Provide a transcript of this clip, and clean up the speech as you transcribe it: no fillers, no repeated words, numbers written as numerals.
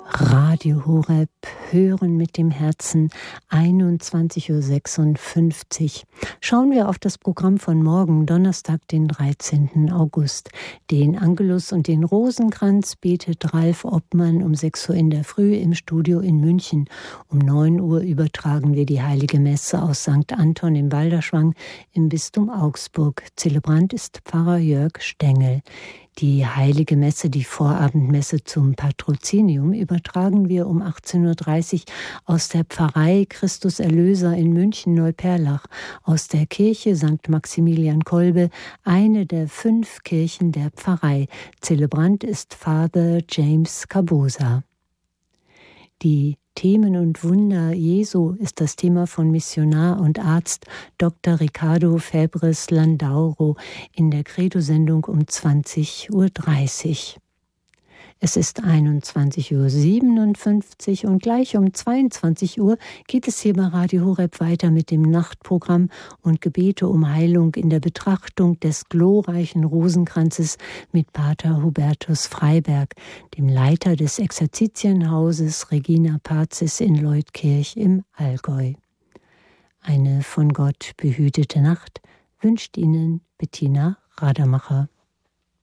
Radio Horeb, Hören mit dem Herzen, 21:56 Uhr. Schauen wir auf das Programm von morgen, Donnerstag, den 13. August. Den Angelus und den Rosenkranz betet Ralf Obmann um 6 Uhr in der Früh im Studio in München. Um 9 Uhr übertragen wir die Heilige Messe aus St. Anton im Balderschwang im Bistum Augsburg. Zelebrant ist Pfarrer Jörg Stengel. Die Heilige Messe, die Vorabendmesse zum Patrozinium, übertragen wir um 18:30 Uhr aus der Pfarrei Christus Erlöser in München-Neuperlach, aus der Kirche St. Maximilian Kolbe, eine der 5 Kirchen der Pfarrei. Zelebrant ist Father James Cabosa. Die Themen und Wunder Jesu ist das Thema von Missionar und Arzt Dr. Ricardo Febres Landauro in der Credo-Sendung um 20:30 Uhr. Es ist 21:57 Uhr und gleich um 22 Uhr geht es hier bei Radio Horeb weiter mit dem Nachtprogramm und Gebete um Heilung in der Betrachtung des glorreichen Rosenkranzes mit Pater Hubertus Freiberg, dem Leiter des Exerzitienhauses Regina Pazis in Leutkirch im Allgäu. Eine von Gott behütete Nacht wünscht Ihnen Bettina Radermacher.